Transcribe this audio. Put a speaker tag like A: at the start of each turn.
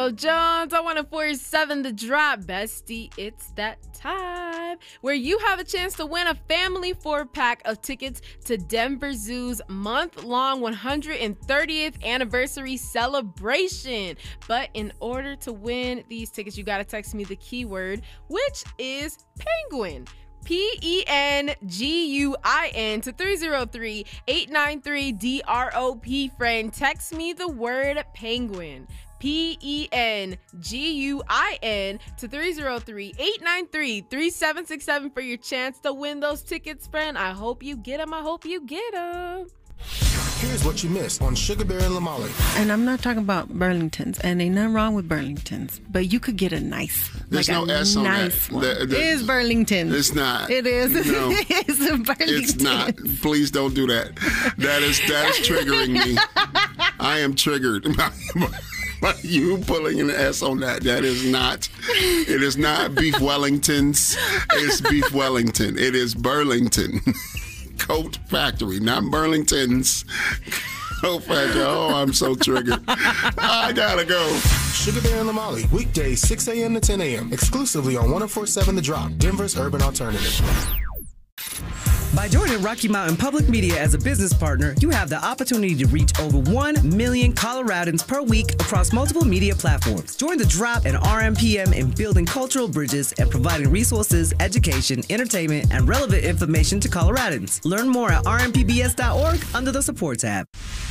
A: Jones, I want to 47 The Drop. Bestie, it's that time where you have a chance to win a family 4-pack of tickets to Denver Zoo's month-long 130th anniversary celebration. But in order to win these tickets, you got to text me the keyword, which is penguin. PENGUIN to 303-893-DROP, friend. Text me the word penguin. PENGUIN to 303-893-3767 for your chance to win those tickets, friend. I hope you get them.
B: Here's what you missed on Sugar Bear and Lamali.
C: And I'm not talking about Burlingtons, and ain't nothing wrong with Burlingtons, but you could get a nice,
D: There's no S on that.
C: one. It is Burlington.
D: It's not.
C: It is.
D: No.
C: It's a Burlington.
D: It's not. Please don't do that. That is triggering me. I am triggered. You pulling an S on that. That is not. It is not Beef Wellingtons. It's Beef Wellington. It is Burlington Coat Factory, not Burlington's Coat Factory. Oh, I'm so triggered. I gotta go.
B: Sugar Bear and Lamali, weekdays 6 a.m. to 10 a.m. exclusively on 104.7 The Drop, Denver's urban alternative.
E: By joining Rocky Mountain Public Media as a business partner, you have the opportunity to reach over 1 million Coloradans per week across multiple media platforms. Join The Drop and RMPM in building cultural bridges and providing resources, education, entertainment, and relevant information to Coloradans. Learn more at rmpbs.org under the support tab.